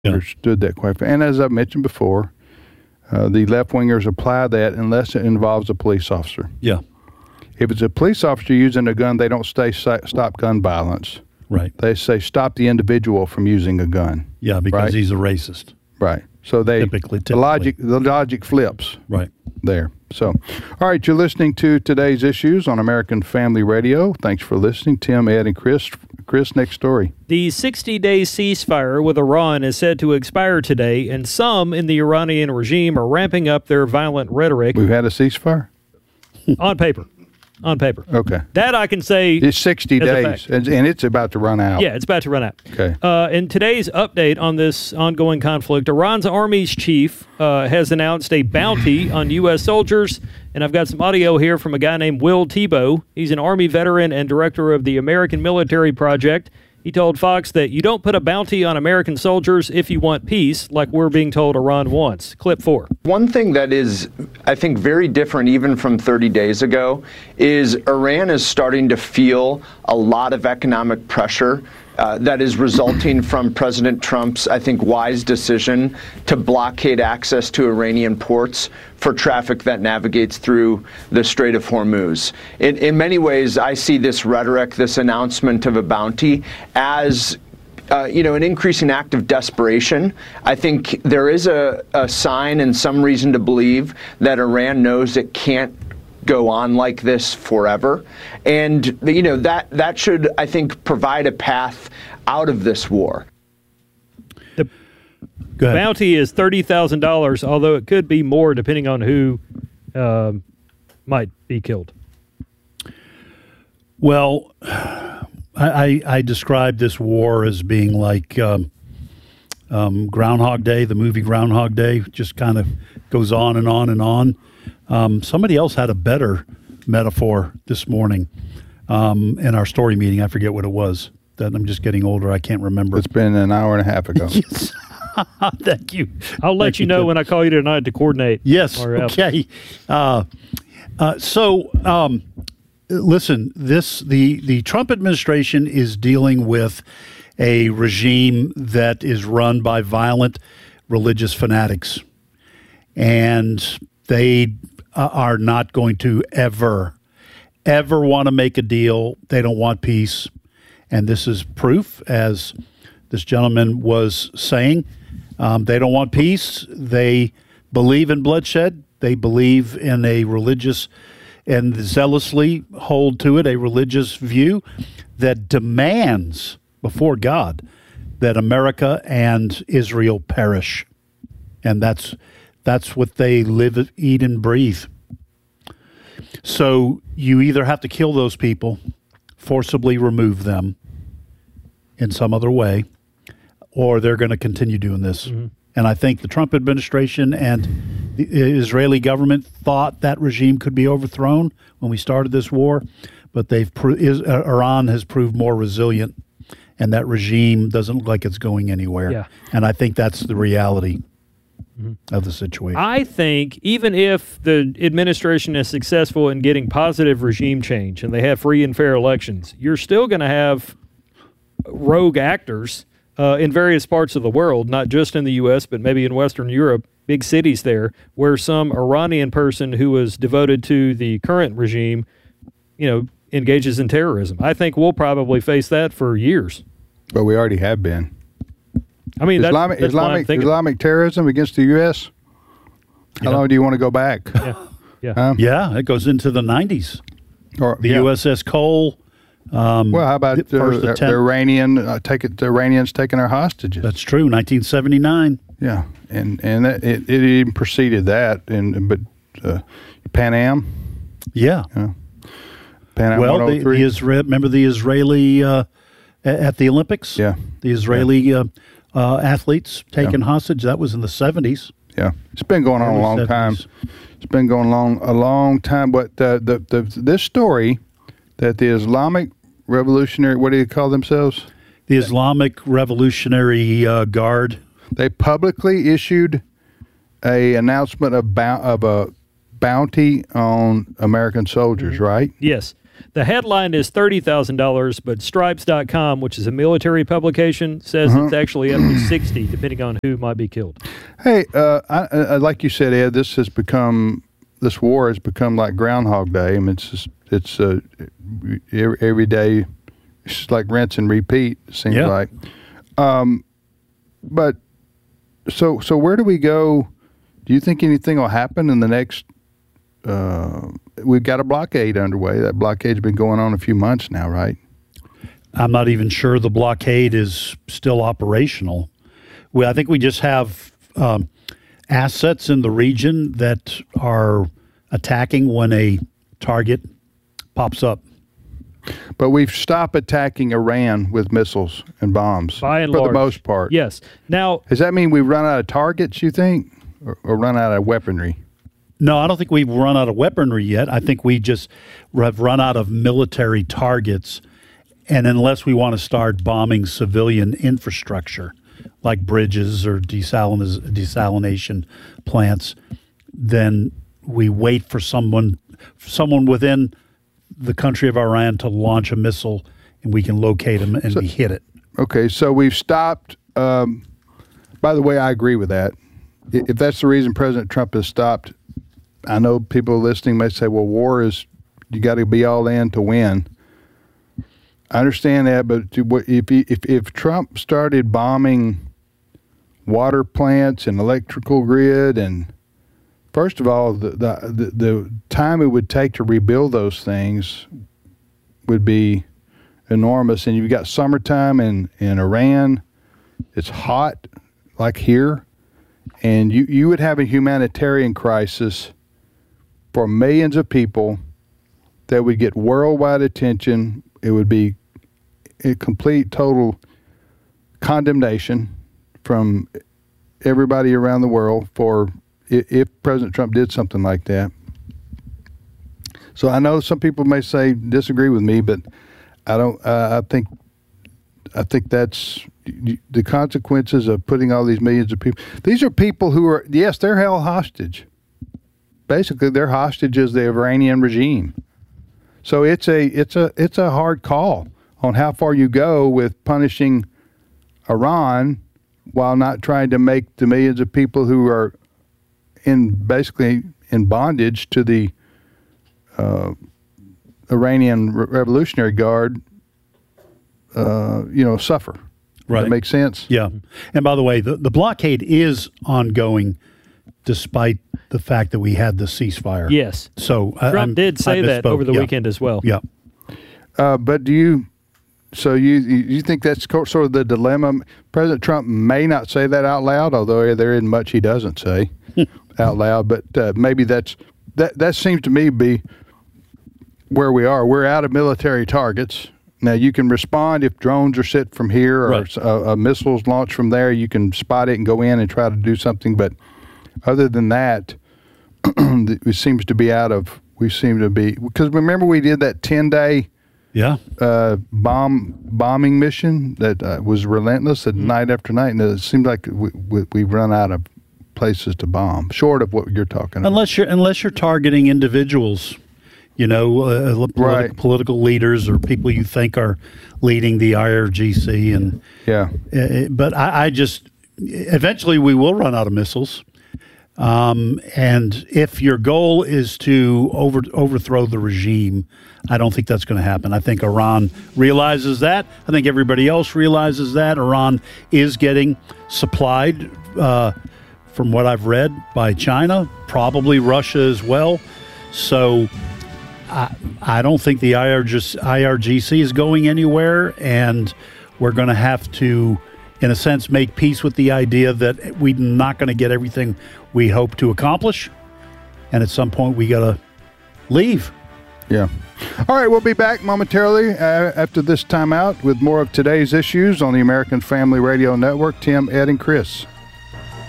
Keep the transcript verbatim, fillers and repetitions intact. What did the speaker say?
yeah. understood that quite. And as I've mentioned before, uh, the left-wingers apply that unless it involves a police officer. Yeah. If it's a police officer using a gun, they don't say stop gun violence. Right. They say stop the individual from using a gun. Yeah, because right? he's a racist. Right. So they typically, typically. the logic the logic flips. Right. There. So, all right, you're listening to today's issues on American Family Radio. Thanks for listening. Tim, Ed, and Chris. Chris, next story. The sixty-day ceasefire with Iran is set to expire today, and some in the Iranian regime are ramping up their violent rhetoric. We've had a ceasefire? On paper. On paper. Okay. That I can say. It's sixty days, and, and it's about to run out. Yeah, it's about to run out. Okay. Uh, in today's update on this ongoing conflict, Iran's army's chief uh, has announced a bounty on U S soldiers, and I've got some audio here from a guy named Will Tebow. He's an Army veteran and director of the American Military Project. He told Fox that you don't put a bounty on American soldiers if you want peace, like we're being told Iran wants. Clip four. One thing that is, I think, very different even from thirty days ago is Iran is starting to feel a lot of economic pressure uh, that is resulting from President Trump's, I think, wise decision to blockade access to Iranian ports for traffic that navigates through the Strait of Hormuz. In, in many ways, I see this rhetoric, this announcement of a bounty, as Uh, you know, an increasing act of desperation. I think there is a, a sign and some reason to believe that Iran knows it can't go on like this forever. And, you know, that, that should, I think, provide a path out of this war. The bounty is thirty thousand dollars, although it could be more depending on who uh, might be killed. Well, I, I describe this war as being like um, um, Groundhog Day, the movie Groundhog Day, just kind of goes on and on and on. Um, somebody else had a better metaphor this morning um, in our story meeting. I forget what it was. That I'm just getting older. I can't remember. It's been an hour and a half ago. Yes. Thank you. I'll let Thank you know when I call you tonight to coordinate. Yes. Or, uh, okay. Uh, uh, so, um, listen, this the, the Trump administration is dealing with a regime that is run by violent religious fanatics, and they uh, are not going to ever, ever want to make a deal. They don't want peace, and this is proof, as this gentleman was saying. Um, they don't want peace. They believe in bloodshed. They believe in a religious and zealously hold to it, a religious view that demands before God that America and Israel perish. And that's that's what they live, eat, and breathe. So you either have to kill those people, forcibly remove them in some other way, or they're going to continue doing this. Mm-hmm. And I think the Trump administration and the Israeli government thought that regime could be overthrown when we started this war, but they've pro- is, uh, Iran has proved more resilient, and that regime doesn't look like it's going anywhere. Yeah. And I think that's the reality mm-hmm. of the situation. I think even if the administration is successful in getting positive regime change and they have free and fair elections, you're still going to have rogue actors Uh, in various parts of the world, not just in the U S, but maybe in Western Europe, big cities there, where some Iranian person who was devoted to the current regime, you know, engages in terrorism. I think we'll probably face that for years. But we already have been. I mean, Islamic that's, that's Islamic Islamic terrorism against the U S. How Yeah. long do you want to go back? Yeah, yeah. Um, yeah, it goes into the nineties. Or The yeah. U S S Cole. Um, Well, how about the the, first the, attempt- the Iranian uh, take it, the Iranians taking our hostages? That's true. nineteen seventy-nine. Yeah, and and that, it, it even preceded that. And but uh, Pan Am, Yeah. uh, Pan Am Well, one the, oh three. the Isra- remember the Israeli uh, a- at the Olympics? Yeah. The Israeli uh, uh, athletes taken Yeah. hostage. That was in the seventies. Yeah, it's been going on a Early long time. seventies. It's been going on a long time. But uh, the the this story that the Islamic Revolutionary, what do you call themselves? The Islamic Revolutionary uh, Guard. They publicly issued a announcement of bou- of a bounty on American soldiers, Mm-hmm. right? Yes. The headline is thirty thousand dollars, but Stripes dot com, which is a military publication, says Uh-huh. it's actually up to sixty, depending on who might be killed. Hey, uh, I, I, like you said, Ed, this has become, this war has become like Groundhog Day. I mean, it's just, it's uh, every, every day, it's just like rinse and repeat, it seems Yeah. like. Um, but so so where do we go? Do you think anything will happen in the next? Uh, we've got a blockade underway. That blockade's been going on a few months now, right? I'm not even sure the blockade is still operational. We, I think we just have um, assets in the region that are attacking when a target pops up. But we've stopped attacking Iran with missiles and bombs By and for large. the most part. Yes. Now, Does that mean we've run out of targets, you think, or, or run out of weaponry? No, I don't think we've run out of weaponry yet. I think we just have run out of military targets. And unless we want to start bombing civilian infrastructure, like bridges or desaliniz- desalination plants, then we wait for someone, someone within the country of Iran to launch a missile, and we can locate them and we hit it. Okay, so we've stopped. Um, by the way, I agree with that. I- If that's the reason President Trump has stopped, I know people listening may say, well, war is, you got to be all in to win. I understand that, but to what- if, he- if if Trump started bombing water plants and electrical grid, and first of all, the the the, the time it would take to rebuild those things would be enormous. And you've got summertime in, in Iran. It's hot like here. And you, you would have a humanitarian crisis for millions of people that would get worldwide attention. It would be a complete, total condemnation from everybody around the world for i- if President Trump did something like that. So I know some people may say disagree with me, but I don't. Uh, I think I think that's the consequences of putting all these millions of people. These are people who are, yes, they're held hostage. Basically, they're hostages of the Iranian regime. So it's a it's a it's a hard call on how far you go with punishing Iran while not trying to make the millions of people who are in basically in bondage to the uh, Iranian Re- Revolutionary Guard, uh, you know, suffer. Right. That makes sense? Yeah. And by the way, the, the blockade is ongoing despite the fact that we had the ceasefire. yes. So I- Trump I'm- did say I that misspoke. over the Yeah. weekend as well. Yeah. Uh, but do you, so you you think that's co- sort of the dilemma? President Trump may not say that out loud, although there isn't much he doesn't say out loud. But uh, maybe that's, that, that seems to me be where we are. We're out of military targets. Now, you can respond if drones are sent from here or Right. a, a missiles launched from there. You can spot it and go in and try to do something. But other than that, it seems to be out of, we seem to be, because remember we did that ten-day Yeah. uh, bomb bombing mission that uh, was relentless at night after night, and it seemed like we, we, we've run out of places to bomb, short of what you're talking about. Unless you're unless you're targeting individuals, you know, uh, politi- Right. political leaders or people you think are leading the I R G C, and Yeah. uh, but I, I just eventually we will run out of missiles. Um, and if your goal is to over, overthrow the regime, I don't think that's going to happen. I think Iran realizes that. I think everybody else realizes that. Iran is getting supplied, uh, from what I've read, by China, probably Russia as well. So I, I don't think the I R G C is going anywhere, and we're going to have to, in a sense, make peace with the idea that we're not going to get everything we hope to accomplish, and at some point we got to leave. Yeah. All right, we'll be back momentarily uh, after this timeout with more of today's issues on the American Family Radio Network. Tim, Ed, and Chris.